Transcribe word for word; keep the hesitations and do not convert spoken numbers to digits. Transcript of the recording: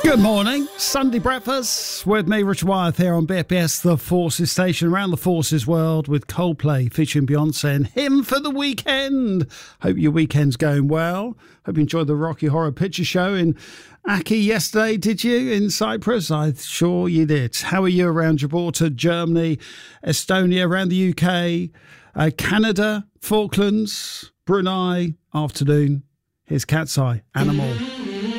Good morning, Sunday breakfast with me, Richard Wyeth, here on B F B S The Forces Station, around the Forces world with Coldplay featuring Beyonce and Him for the Weekend. Hope your weekend's going well. Hope you enjoyed the Rocky Horror Picture Show in Aki yesterday, did you, in Cyprus? I'm sure you did. How are you around Gibraltar, Germany, Estonia, around the U K, uh, Canada, Falklands, Brunei? Afternoon. Here's Cat's Eye, Animal.